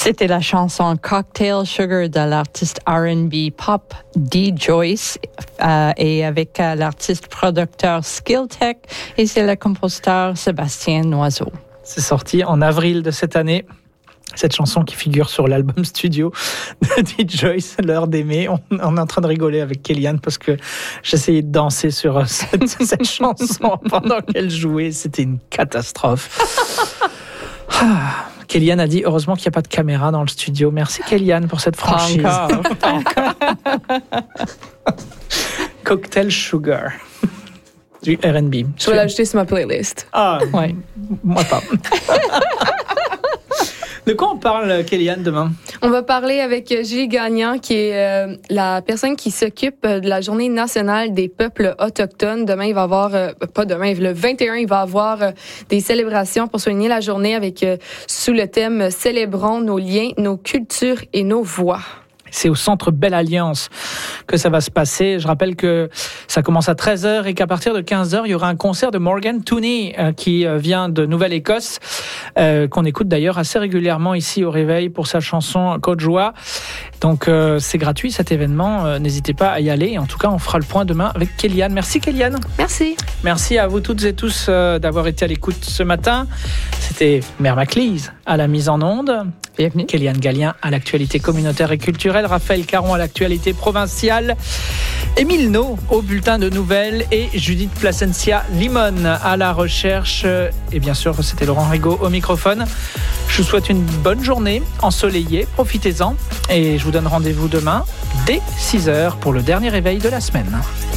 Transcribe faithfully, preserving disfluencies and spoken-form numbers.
C'était la chanson Cocktail Sugar de l'artiste R and B pop D. Joyce euh, et avec euh, l'artiste producteur Skilltech et c'est le compositeur Sébastien Noiseau. C'est sorti en avril de cette année. Cette chanson qui figure sur l'album studio de D. Joyce, L'heure d'aimer. On, on est en train de rigoler avec Kéliane parce que j'essayais de danser sur cette, cette chanson pendant qu'elle jouait. C'était une catastrophe. Ah, Kéliane a dit heureusement qu'il n'y a pas de caméra dans le studio. Merci Kéliane pour cette franchise. Pas encore. Pas encore. Cocktail Sugar. Du R and B. Je vais l'ajouter sur ma playlist. Ah, ouais. Moi pas. De quoi on parle, Kéliane, demain? On va parler avec Gilles Gagnon, qui est euh, la personne qui s'occupe de la Journée nationale des peuples autochtones. Demain, il va y avoir, euh, pas demain, le vingt et un, il va y avoir euh, des célébrations pour souligner la journée avec euh, sous le thème « Célébrons nos liens, nos cultures et nos voix ». C'est au Centre Belle Alliance que ça va se passer. Je rappelle que ça commence à treize heures et qu'à partir de quinze heures, il y aura un concert de Morgan Tooney euh, qui vient de Nouvelle-Écosse, euh, qu'on écoute d'ailleurs assez régulièrement ici au Réveil pour sa chanson Côte Joie. Donc euh, c'est gratuit cet événement, euh, n'hésitez pas à y aller. En tout cas, on fera le point demain avec Kéliane. Merci Kéliane. Merci. Merci à vous toutes et tous euh, d'avoir été à l'écoute ce matin. C'était Mère Maclise à la mise en onde. Bienvenue. Kéliane Gallien à l'actualité communautaire et culturelle. Raphaël Caron à l'actualité provinciale. Émile No au bulletin de nouvelles et Judith Placencia Limon à la recherche. Et bien sûr, c'était Laurent Rigaud au microphone. Je vous souhaite une bonne journée ensoleillée. Profitez-en. Et je vous donne rendez-vous demain dès six heures pour le dernier réveil de la semaine.